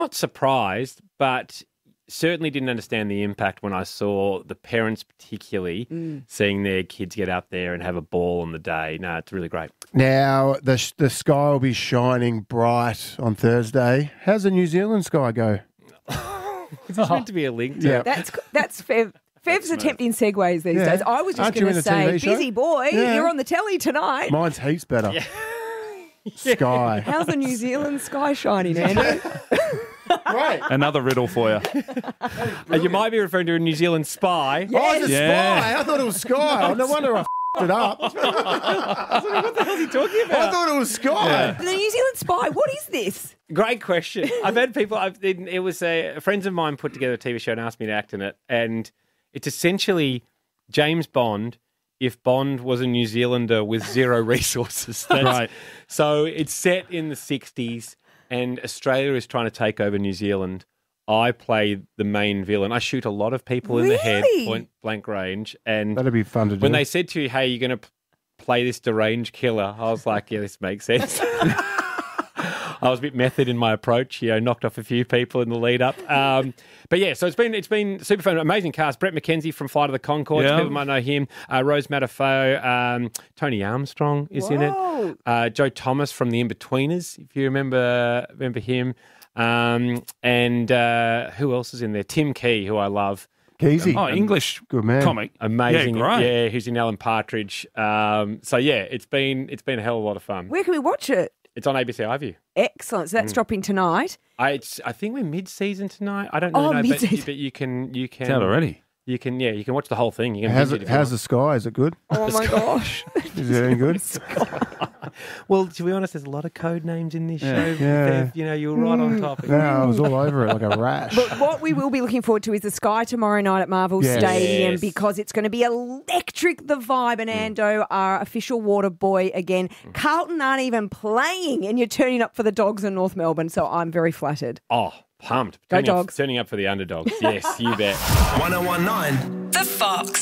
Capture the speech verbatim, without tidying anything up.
not surprised, but certainly didn't understand the impact when I saw the parents particularly mm. seeing their kids get out there and have a ball on the day. No, it's really great. Now, the the sky will be shining bright on Thursday. How's the New Zealand sky go? It's oh. meant to be a link to yeah. it. That's, that's Fev. Fev's attempting segues these yeah. days. I was just going to say, busy boy, yeah. you're on the telly tonight. Mine's heaps better. Yeah. Sky. How's the New Zealand sky shining, Andrew? Great. Another riddle for you. And you might be referring to a New Zealand spy. Yes. Oh, it's a yeah. spy. I thought it was Sky. No wonder I f***ed it up. What the hell is he talking about? I thought it was Sky. Yeah. The New Zealand spy, what is this? Great question. I've had people, I've, it was a, friends of mine put together a T V show and asked me to act in it. And it's essentially James Bond if Bond was a New Zealander with zero resources. That's, right. So it's set in the sixties and Australia is trying to take over New Zealand. I play the main villain. I shoot a lot of people really? in the head, point blank range. And that'd be fun to do. When they said to you, hey, you're going to p- play this deranged killer, I was like, yeah, this makes sense. I was a bit method in my approach, you know, knocked off a few people in the lead up. Um, but yeah, so it's been it's been super fun, amazing cast. Brett McKenzie from Flight of the Conchords, yeah. people might know him. Uh, Rose Matafeo, um, Tony Armstrong is Whoa. in it. Uh, Joe Thomas from The Inbetweeners, if you remember remember him. Um, and uh, who else is in there? Tim Key, who I love. Keezy. Oh, English good man. comic. Amazing. Yeah, great. Yeah, who's in Alan Partridge. Um, so yeah, it's been it's been a hell of a lot of fun. Where can we watch it? It's on A B C iView. Excellent. So that's mm. dropping tonight. I it's, I think we're mid-season tonight. I don't really oh, know, but, mid-season. but you can you can It's out already. You can yeah, you can watch the whole thing. You can how's binge it, it how's the sky? Is it good? Oh my gosh. Is it any good? Well, to be honest, there's a lot of code names in this Yeah. show. Yeah. Bev, you know, you were right on top. No, I was all over it like a rash. But what we will be looking forward to is the Sky tomorrow night at Marvel Yes. Stadium Yes. because it's going to be electric. The Vibe and Ando are official water boy again. Carlton aren't even playing and you're turning up for the Dogs in North Melbourne, so I'm very flattered. Oh, pumped. Go turning Dogs. Up, turning up for the underdogs. Yes, you bet. one oh one nine The Fox.